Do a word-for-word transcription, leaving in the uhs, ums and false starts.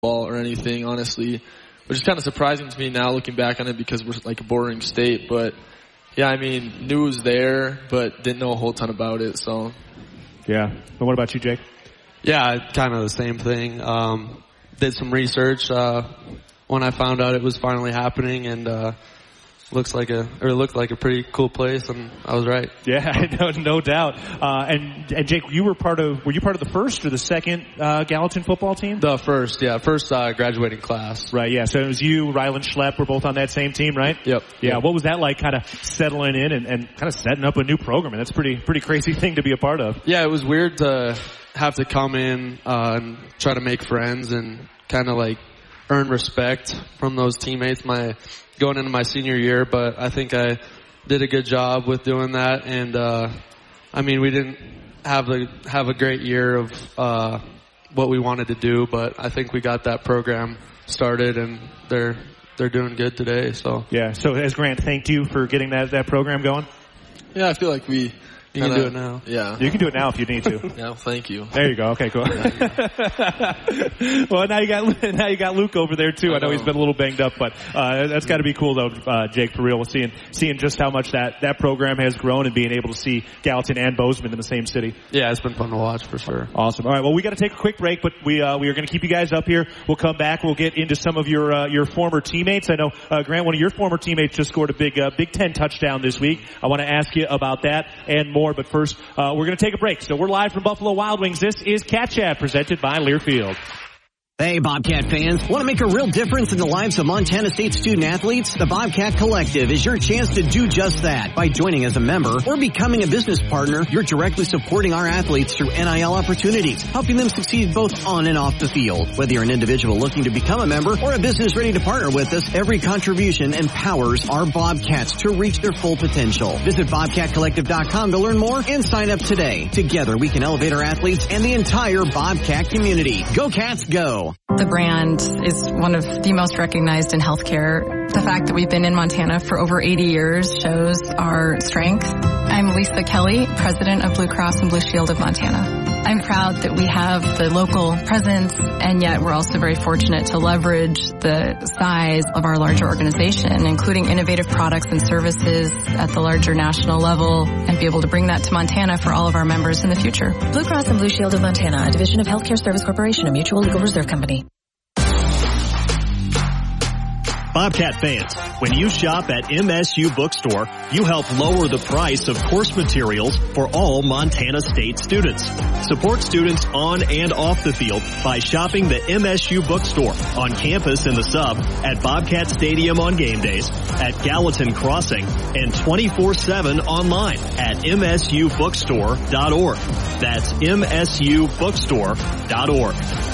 ball or anything, honestly, which is kind of surprising to me now looking back on it because we're like a bordering state. But yeah, I mean, knew it was there, but didn't know a whole ton about it. So yeah. And what about you, Jake? Yeah, kind of the same thing. Um, did some research uh, when I found out it was finally happening, and uh, looks like a or it looked like a pretty cool place, and I was right. Yeah, no, no doubt. Uh, and and Jake, you were part of were you part of the first or the second uh, Gallatin football team? The first, yeah, first uh, graduating class. Right, yeah. So it was you, Ryland Schlepp, were both on that same team, right? Yep. Yeah. What was that like, kind of settling in and, and kind of setting up a new program? And that's a pretty pretty crazy thing to be a part of. Yeah, it was weird to have to come in uh, and try to make friends and kind of like earn respect from those teammates my going into my senior year, but I think I did a good job with doing that. And uh I mean, we didn't have a have a great year of uh what we wanted to do, but I think we got that program started, and they're they're doing good today. So yeah. So has Grant thanked you for getting that that program going? Yeah, I feel like we. You can do it now. Yeah. You can do it now if you need to. Yeah, thank you. There you go. Okay, cool. Well, now you got now you got Luke over there too. I know, I know he's been a little banged up, but uh that's got to be cool though, uh Jake, for real. We're seeing seeing just how much that that program has grown and being able to see Gallatin and Bozeman in the same city. Yeah, it's been fun to watch for sure. Awesome. All right, well, we got to take a quick break, but we uh we are going to keep you guys up here. We'll come back. We'll get into some of your uh, your former teammates. I know uh Grant, one of your former teammates just scored a big uh, Big Ten touchdown this week. I want to ask you about that and more, but first. Uh, we're going to take a break. So we're live from Buffalo Wild Wings. This is Cat Chat presented by Learfield. Hey, Bobcat fans. Want to make a real difference in the lives of Montana State student athletes? The Bobcat Collective is your chance to do just that. By joining as a member or becoming a business partner, you're directly supporting our athletes through N I L opportunities, helping them succeed both on and off the field. Whether you're an individual looking to become a member or a business ready to partner with us, every contribution empowers our Bobcats to reach their full potential. Visit bobcat collective dot com to learn more and sign up today. Together, we can elevate our athletes and the entire Bobcat community. Go Cats, go! The brand is one of the most recognized in healthcare. The fact that we've been in Montana for over eighty years shows our strength. I'm Lisa Kelly, president of Blue Cross and Blue Shield of Montana. I'm proud that we have the local presence, and yet we're also very fortunate to leverage the size of our larger organization, including innovative products and services at the larger national level, and be able to bring that to Montana for all of our members in the future. Blue Cross and Blue Shield of Montana, a division of Healthcare Service Corporation, a mutual legal reserve company. Bobcat fans, when you shop at M S U Bookstore, you help lower the price of course materials for all Montana State students. Support students on and off the field by shopping the M S U Bookstore on campus in the sub, at Bobcat Stadium on game days, at Gallatin Crossing, and twenty-four seven online at M S U bookstore dot org. That's M S U bookstore dot org.